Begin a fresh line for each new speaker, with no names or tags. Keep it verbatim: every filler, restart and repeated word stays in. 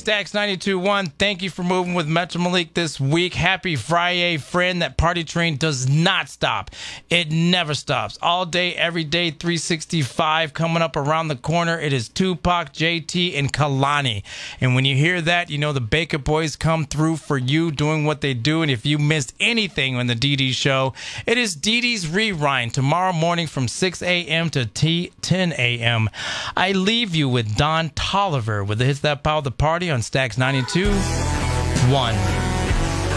Stacks ninety-two point one. Thank you for moving with Metro Malik this week. Happy Friday, friend. That party train does not stop. It never stops. All day, every day, three sixty-five. Coming up around the corner, it is Tupac, J T, and Kalani. And when you hear that, you know the Baker Boys come through for you doing what they do. And if you missed anything on the D D show, it is D D's Rewind tomorrow morning from six a.m. to ten a.m. I leave you with Don Tolliver with the Hits That Power the Party on Stacks ninety-two point one.